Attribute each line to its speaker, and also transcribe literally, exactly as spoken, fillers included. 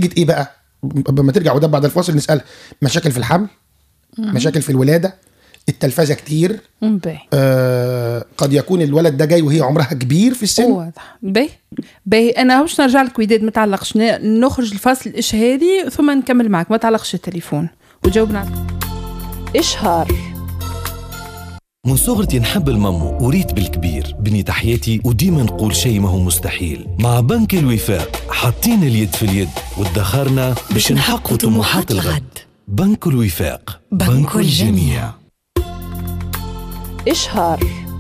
Speaker 1: نتيجه ايه بقى؟ لما ترجع وده بعد الفاصل نسال مشاكل في الحمل، مشاكل في الولاده، التلفزه كتير، آه قد يكون الولد ده جاي وهي عمرها كبير في السن.
Speaker 2: واضح. باهي باهي انا باش نرجع لك وداد، ما تعلقش، نخرج الفاصل الاشهاري ثم نكمل معك، ما تعلقش التليفون وجاوبنا. اشهار.
Speaker 3: من صغرتي نحب المامو وريت بالكبير، بنيت حياتي وديما نقول شيء ما هو مستحيل. مع بنك الوفاق حاطين اليد في اليد وادخرنا باش نحققوا طموحات الغد. بنك الوفاق، بنك الجميع.
Speaker 2: اشهار.